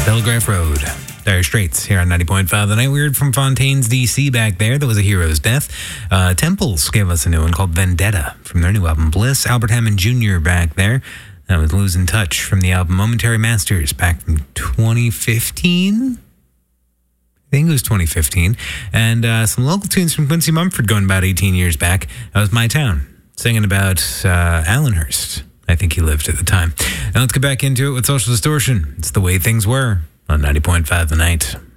Telegraph Road. Dire Straits here on 90.5 The Night. We heard from Fontaine's DC back there. That was A Hero's Death. Temples gave us a new one called Vendetta from their new album Bliss. Albert Hammond Jr. back there. That was Losing Touch from the album Momentary Masters back from 2015. I think it was 2015. And some local tunes from Quincy Mumford going about 18 years back. That was My Town, singing about Allenhurst. I think he lived at the time. Now let's get back into it with Social Distortion. It's The Way Things Were on 90.5 The Night.